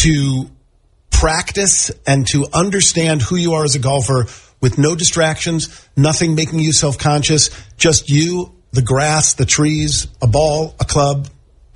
to practice and to understand who you are as a golfer with no distractions, nothing making you self-conscious, just you, the grass, the trees, a ball, a club,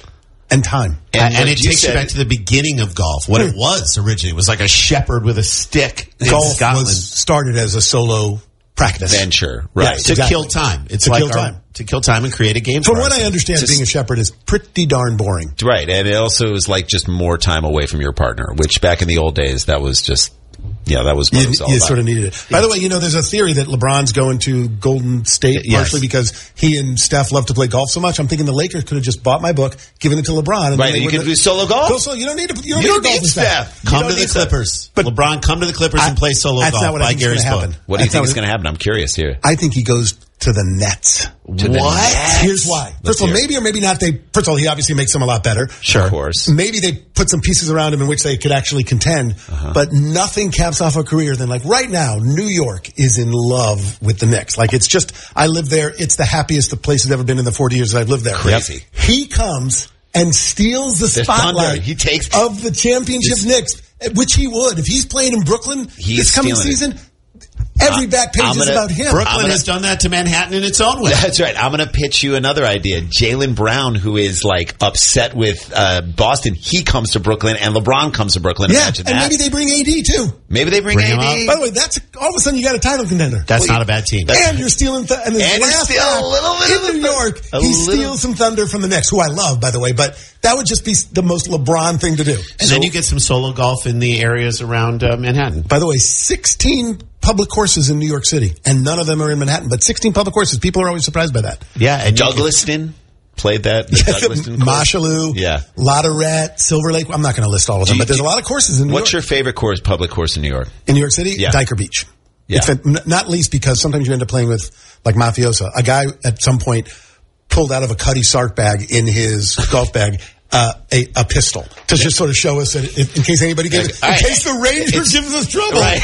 and time. And it takes you back to the beginning of golf, what it was originally. It was like a shepherd with a stick in Scotland. Was started as a solo practice. Venture, right. Yes, to exactly. kill time. It's to like kill time. To kill time and create a game From for what us. I understand, being a shepherd is pretty darn boring. Right, and it also is like just more time away from your partner, which back in the old days, that was just... Yeah, that was what it was all you about. sort of needed it. By the way, there's a theory that LeBron's going to Golden State partially because he and Steph love to play golf so much. I'm thinking the Lakers could have just bought my book, given it to LeBron. And right, and you could do solo golf? Go solo. You don't need to. You don't need Steph. Come to the Clippers. But LeBron, come to the Clippers and play solo golf by Gary's book. What do you think is going to happen? I'm curious here. I think he goes to the Nets. What? Here's why. First of all, maybe or maybe not. First of all, he obviously makes them a lot better. Sure, of course. Maybe they put some pieces around him in which they could actually contend. But nothing caps off a career than like right now. New York is in love with the Knicks. Like it's just, I live there. It's the happiest the place has ever been in the 40 years that I've lived there. Crazy. He comes and steals the spotlight He takes of the championship Knicks, which he would if he's playing in Brooklyn this coming season. Every back page is about him. Brooklyn has done that to Manhattan in its own way. That's right. I'm going to pitch you another idea. Jaylen Brown, who is like upset with Boston, he comes to Brooklyn, and LeBron comes to Brooklyn. Yeah, Imagine and that. maybe they bring AD too. Maybe they bring AD. By the way, that's all of a sudden you got a title contender. That's not a bad team. And you're stealing and you're stealing a little bit in New York. He steals some thunder from the Knicks, who I love, by the way. But that would just be the most LeBron thing to do. And then you get some solo golf in the areas around Manhattan. By the way, 16 public courses in New York City, and none of them are in Manhattan, but 16 public courses. People are always surprised by that. Yeah, and Douglaston played that. Marshalloo, Latourette, Silver Lake. I'm not going to list all of them, but there's a lot of courses in New York. What's your favorite public course in New York? In New York City? Yeah. Diker Beach. Yeah. Not least because sometimes you end up playing with, like, mafioso. A guy at some point pulled out of a Cuddy Sark bag in his golf bag a pistol to just sort of show us that in case anybody in case the Ranger gives us trouble, right.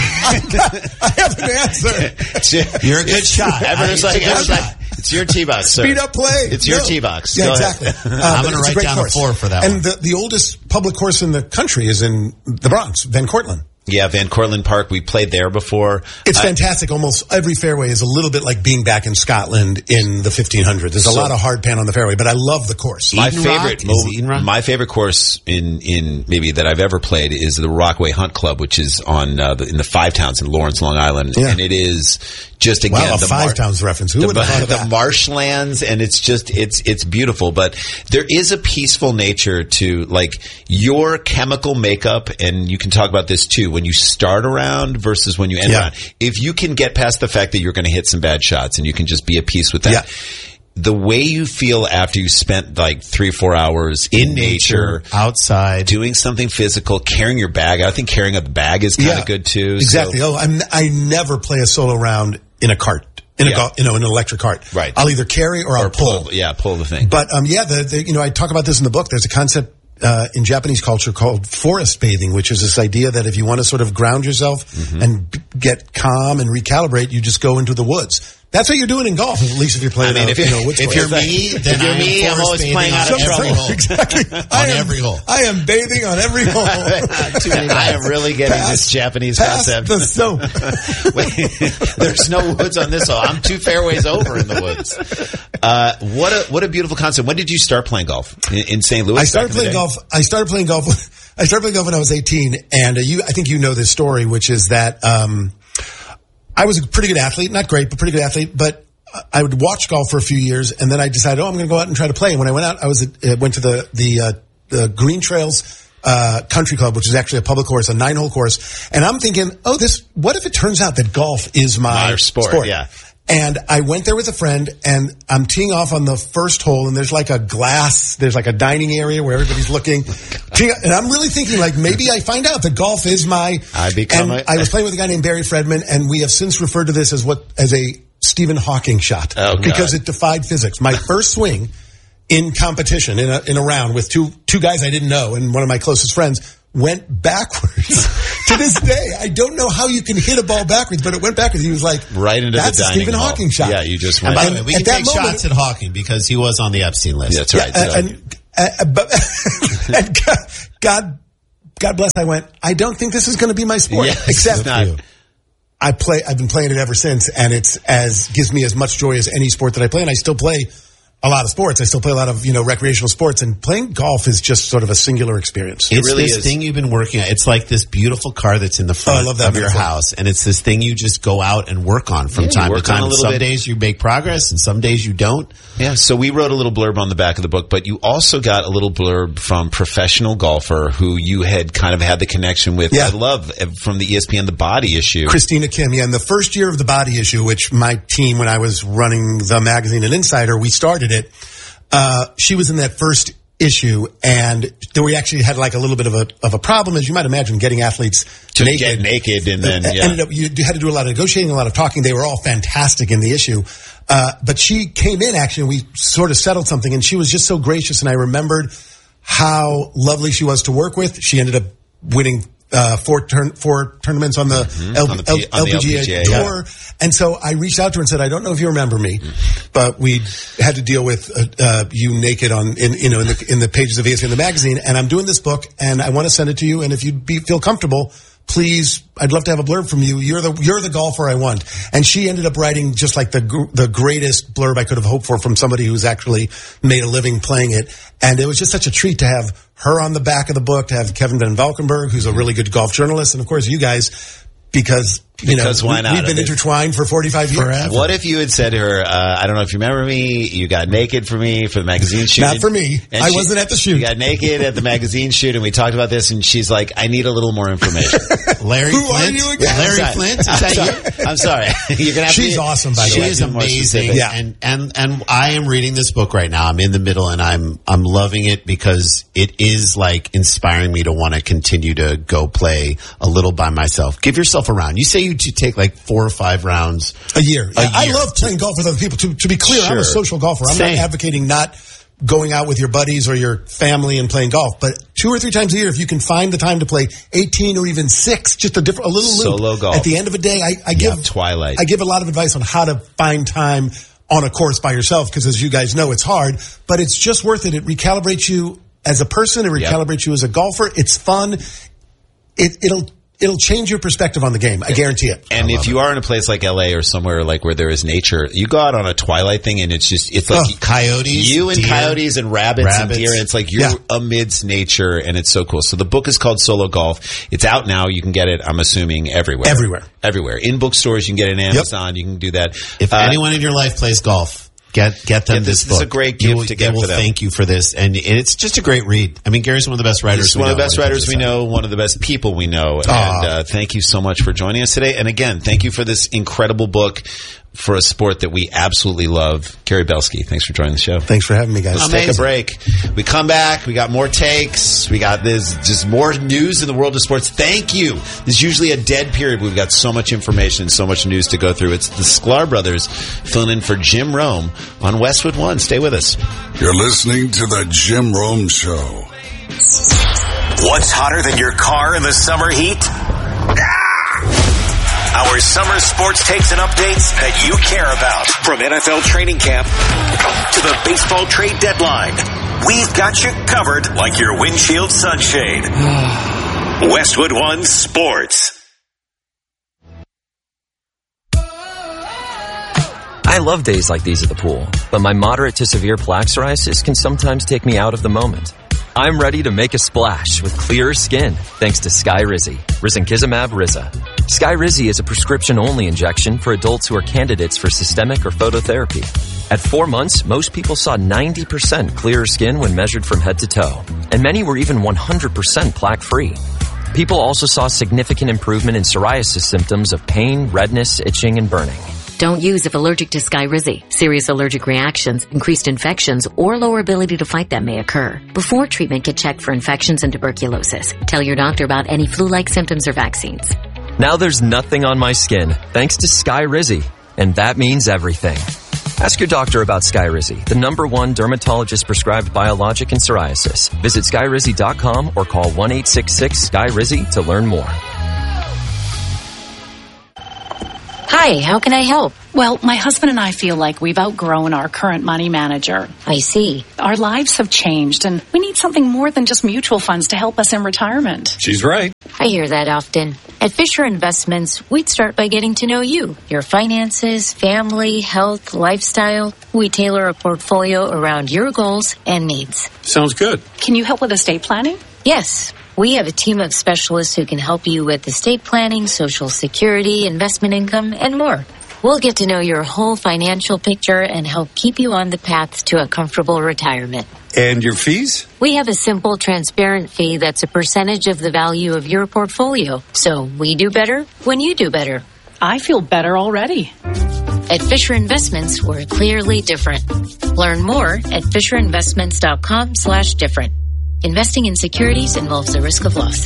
I have an answer. You're a good shot. Everyone's like, it's your tee box, sir. Speed up play. It's your tee box. Yeah, exactly. I'm going to write down a 4 for that one. And the oldest public course in the country is in the Bronx, Van Cortlandt. Yeah, Van Cortlandt Park. We played there before. It's fantastic. Almost every fairway is a little bit like being back in Scotland in the 1500s. There's a lot of hard pan on the fairway, but I love the course. My favorite course in maybe that I've ever played is the Rockaway Hunt Club, which is on in the Five Towns in Lawrence, Long Island, and it is just again the Five Towns reference. Who would have thought of that? The marshlands, and it's just it's beautiful. But there is a peaceful nature to like your chemical makeup, and you can talk about this too. When you start around versus when you end around. If you can get past the fact that you're going to hit some bad shots and you can just be at peace with that, the way you feel after you spent like 3 or 4 hours in nature, outside, doing something physical, carrying your bag. I think carrying a bag is kind of good too. Exactly. So. I never play a solo round in a cart. In an electric cart. Right. I'll either carry or I'll pull. Pull the thing. But I talk about this in the book. There's a concept in Japanese culture called forest bathing, which is this idea that if you want to sort of ground yourself and get calm and recalibrate, you just go into the woods. That's what you're doing in golf, at least if you're playing. If you're me, I'm always playing out of every hole. Exactly. Every hole. I am bathing on every hole. I am really getting this Japanese concept. The soap. Wait, there's no woods on this hole. I'm 2 fairways over in the woods. What a beautiful concept. When did you start playing golf in St. Louis? I started playing golf when I was 18, and I think you know this story, which is that I was a pretty good athlete, not great, but pretty good athlete. But I would watch golf for a few years, and then I decided, I'm going to go out and try to play. And when I went out, I went to the Green Trails Country Club, which is actually a public course, a 9-hole course. And I'm thinking, what if it turns out that golf is my sport? Yeah. And I went there with a friend, and I'm teeing off on the first hole, and there's like a dining area where everybody's looking. And I'm really thinking, like, maybe I find out that golf is I was playing with a guy named Barry Fredman, and we have since referred to this as a Stephen Hawking shot. Oh, because it defied physics. My first swing in competition, in a round with two guys I didn't know, and one of my closest friends, went backwards. To this day, I don't know how you can hit a ball backwards, but it went backwards. He was like, right into that's the a dining Stephen hall. Hawking shot. Yeah, you just went. And by the way, we can take shots at Hawking because he was on the Epstein list. That's right. And God God bless, I went, I don't think this is going to be my sport. Yes, except not. I've been playing it ever since, and gives me as much joy as any sport that I play, and I still play a lot of sports. I still play a lot of, recreational sports, and playing golf is just sort of a singular experience. It's really this is. thing you've been working on. It's like this beautiful car that's in the front of your house, and it's this thing you just go out and work on from time to time. Some days you make progress, and some days you don't. Yeah, so we wrote a little blurb on the back of the book, but you also got a little blurb from professional golfer who you had kind of had the connection with. Yeah. I love from the ESPN The Body Issue. Christina Kim, in the first year of The Body Issue, which my team, when I was running the magazine and Insider, we started it. She was in that first issue, and then we actually had like a little bit of a problem, as you might imagine, getting athletes to get naked, and then ended up, you had to do a lot of negotiating, a lot of talking. They were all fantastic in the issue, but she came in actually, and we sort of settled something, and she was just so gracious, and I remembered how lovely she was to work with. She ended up winning four tournaments on the LPGA Tour. And so I reached out to her and said, I don't know if you remember me, but we had to deal with you naked in the pages of ESPN the magazine, and I'm doing this book, and I want to send it to you, and if you'd feel comfortable, please, I'd love to have a blurb from you. You're the golfer I want. And she ended up writing just like the greatest blurb I could have hoped for from somebody who's actually made a living playing it. And it was just such a treat to have her on the back of the book, to have Kevin Van Valkenburg, who's a really good golf journalist, and of course you guys, because why not? We've been intertwined for 45 years. Forever. What if you had said to her, I don't know if you remember me, you got naked for me for the magazine shoot. Not for me. I wasn't at the shoot. You got naked at the magazine shoot, and we talked about this, and she's like, I need a little more information. Larry Who Flint? are you again? Larry Flint? Is that you? I'm sorry. You're gonna have She's awesome, by the way. She is amazing. Yeah. And I am reading this book right now. I'm in the middle, and I'm loving it because it is like inspiring me to want to continue to go play a little by myself. Give yourself a round. You say you take like 4 or 5 rounds a year. I love playing golf with other people. To be clear, I'm a social golfer. I'm not advocating not going out with your buddies or your family and playing golf, but 2 or 3 times a year, if you can find the time to play 18 or even 6, just a little loop. Solo golf. At the end of a day, I give Twilight. I give a lot of advice on how to find time on a course by yourself, because as you guys know, it's hard, but it's just worth it. It recalibrates you as a person. It recalibrates you as a golfer. It's fun. It'll change your perspective on the game. I guarantee it. And if you are in a place like LA or somewhere like where there is nature, you go out on a twilight thing, and it's like coyotes, you and deer, coyotes and rabbits and deer. And it's like you're amidst nature, and it's so cool. So the book is called Solo Golf. It's out now. You can get it, I'm assuming, everywhere. In bookstores. You can get it on Amazon. You can do that. If anyone in your life plays golf, Get them this book. This is a great gift to get for them. Thank you for this. And it's just a great read. I mean, Gary's one of the best writers we know. One of the best writers we know, one of the best people we know. And thank you so much for joining us today. And again, thank you for this incredible book for a sport that we absolutely love. Gary Belsky, thanks for joining the show. Thanks for having me, guys. Let's take a break. We come back. We got more takes. We got this, just more news in the world of sports. Thank you. There's usually a dead period. We've got so much information and so much news to go through. It's the Sklar brothers filling in for Jim Rome on Westwood One. Stay with us. You're listening to the Jim Rome Show. What's hotter than your car in the summer heat? Our summer sports takes and updates that you care about. From NFL training camp to the baseball trade deadline, we've got you covered like your windshield sunshade. Westwood One Sports. I love days like these at the pool, but my moderate to severe plaque psoriasis can sometimes take me out of the moment. I'm ready to make a splash with clearer skin thanks to Skyrizi, risankizumab Riza. Skyrizi is a prescription-only injection for adults who are candidates for systemic or phototherapy. At 4 months, most people saw 90% clearer skin when measured from head to toe, and many were even 100% plaque-free. People also saw significant improvement in psoriasis symptoms of pain, redness, itching, and burning. Don't use if allergic to Skyrizi. Serious allergic reactions, increased infections, or lower ability to fight them may occur. Before treatment, get checked for infections and tuberculosis. Tell your doctor about any flu-like symptoms or vaccines. Now there's nothing on my skin thanks to Skyrizi, and that means everything. Ask your doctor about Skyrizi, the #1 dermatologist-prescribed biologic in psoriasis. Visit Skyrizi.com or call 1-866-SKYRIZI to learn more. Hi, Hi, how can I help? Well, my husband and I feel like we've outgrown our current money manager. I see. Our lives have changed, and we need something more than just mutual funds to help us in retirement. She's right. I hear that often. At Fisher Investments, we'd start by getting to know you, your finances, family, health, lifestyle. We tailor a portfolio around your goals and needs. Sounds good. Can you help with estate planning? Yes. We have a team of specialists who can help you with estate planning, Social Security, investment income, and more. We'll get to know your whole financial picture and help keep you on the path to a comfortable retirement. And your fees? We have a simple, transparent fee that's a percentage of the value of your portfolio. So we do better when you do better. I feel better already. At Fisher Investments, we're clearly different. Learn more at FisherInvestments.com/different. Investing in securities involves a risk of loss.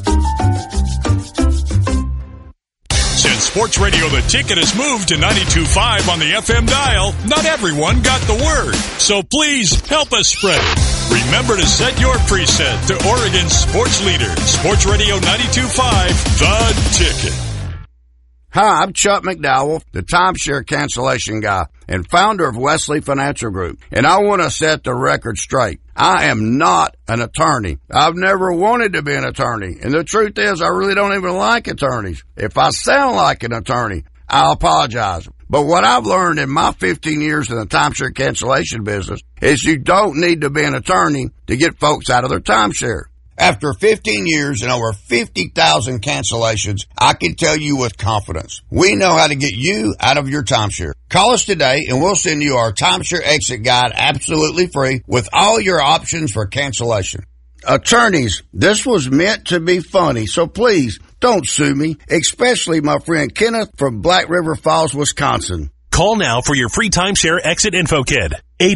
Since Sports Radio The Ticket has moved to 92.5 on the FM dial, not everyone got the word. So please help us spread it. Remember to set your preset to Oregon's sports leader, Sports Radio 92.5, The Ticket. Hi, I'm Chuck McDowell, the timeshare cancellation guy and founder of Wesley Financial Group, and I want to set the record straight. I am not an attorney. I've never wanted to be an attorney, and the truth is I really don't even like attorneys. If I sound like an attorney, I'll apologize. But what I've learned in my 15 years in the timeshare cancellation business is you don't need to be an attorney to get folks out of their timeshare. After 15 years and over 50,000 cancellations, I can tell you with confidence, we know how to get you out of your timeshare. Call us today and we'll send you our timeshare exit guide absolutely free with all your options for cancellation. Attorneys, this was meant to be funny, so please don't sue me, especially my friend Kenneth from Black River Falls, Wisconsin. Call now for your free timeshare exit info kit.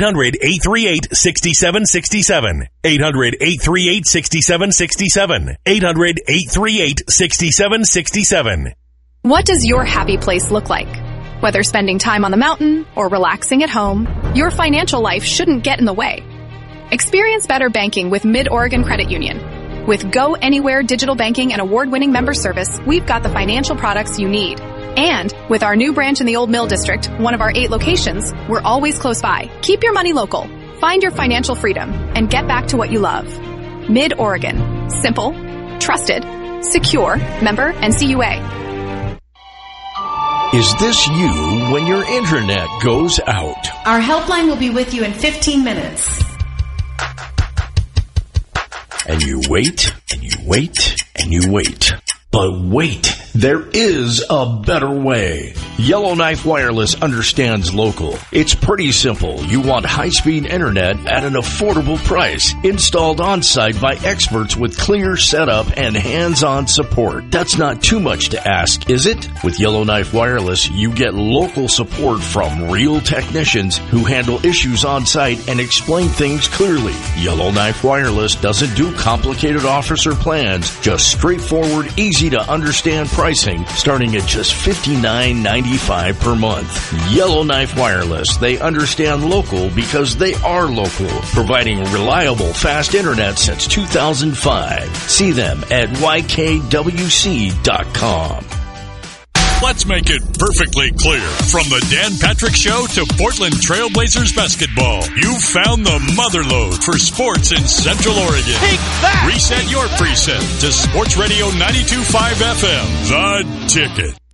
800-838-6767. 800-838-6767. 800-838-6767. What does your happy place look like? Whether spending time on the mountain or relaxing at home, your financial life shouldn't get in the way. Experience better banking with Mid-Oregon Credit Union. With Go Anywhere digital banking and award-winning member service, we've got the financial products you need. And with our new branch in the Old Mill District, one of our 8 locations, we're always close by. Keep your money local. Find your financial freedom and get back to what you love. Mid-Oregon. Simple, trusted, secure, member NCUA. Is this you when your internet goes out? Our helpline will be with you in 15 minutes. And you wait, and you wait, and you wait. But wait, there is a better way. Yellowknife Wireless understands local. It's pretty simple. You want high-speed internet at an affordable price, installed on-site by experts with clear setup and hands-on support. That's not too much to ask, is it? With Yellowknife Wireless, you get local support from real technicians who handle issues on-site and explain things clearly. Yellowknife Wireless doesn't do complicated offers or plans, just straightforward, easy to understand pricing starting at just $59.95 per month. Yellowknife Wireless. They understand local because they are local, providing reliable, fast internet since 2005. See them at YKWC.com. Let's make it perfectly clear. From the Dan Patrick Show to Portland Trailblazers basketball, you found the motherlode for sports in Central Oregon. Take that! Reset your preset to Sports Radio 92.5 FM, The Ticket.